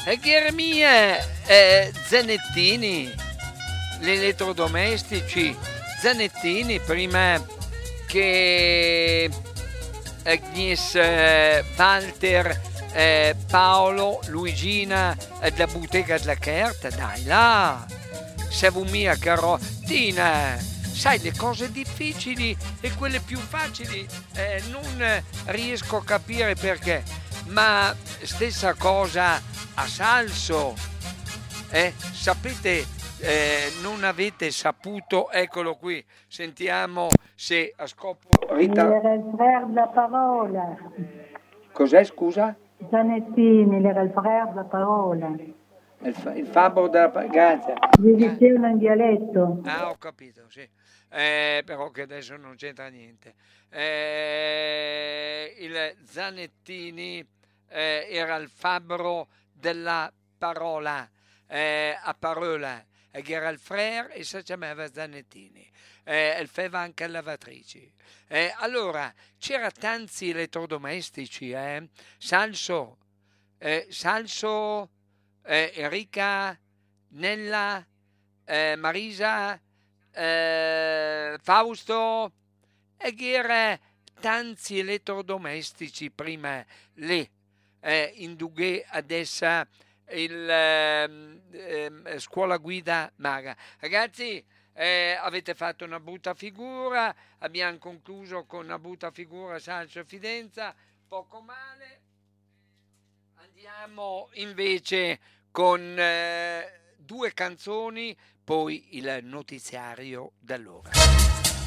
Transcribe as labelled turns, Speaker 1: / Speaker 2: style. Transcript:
Speaker 1: Geremia Zanettini, gli elettrodomestici, Zanettini, prima che Agnes, Walter, Paolo, Luigina da Bottega della Carta, dai là, servo mia carotina, sai le cose difficili e quelle più facili non riesco a capire perché, ma stessa cosa a Salso, sapete, non avete saputo, eccolo qui, sentiamo se a scopo
Speaker 2: Era il frère della parola.
Speaker 1: Cos'è, scusa?
Speaker 2: Zanettini, era il frère della parola.
Speaker 1: Il fabbro della grazie.
Speaker 2: Gli dicevano in dialetto.
Speaker 1: Ah, ho capito, sì. Però che adesso non c'entra niente. Il Zanettini era il fabbro della parola, a parola, che era il frère e si chiamava Zanettini. E faceva anche lavatrici. Allora, c'era tanti elettrodomestici, Salso, Salso, Enrica, Nella, Marisa, Fausto, e che era tanti elettrodomestici prima lì, indughe adesso scuola guida maga. Ragazzi, avete fatto una brutta figura, abbiamo concluso con una brutta figura Salso e Fidenza, poco male. Andiamo invece con due canzoni, poi il notiziario dell'ora.